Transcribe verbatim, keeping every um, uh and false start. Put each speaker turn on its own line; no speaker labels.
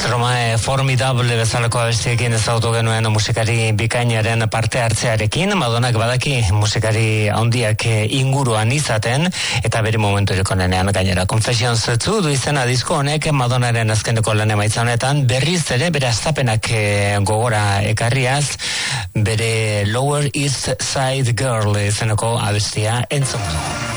Stromae formidable bezalako abestiekin ezagutu genuen musikari bikainaren parte hartzearekin, Madonak badaki musikari handiak inguruan izaten, eta bere momentu ikonenean gainera. Confessions two du izena disko honek Madonaren azkeneko lan emaitza honetan berriz ere bere astapenak gogora ekarriaz, bere Lower East Side Girl izeneko abestia entzun.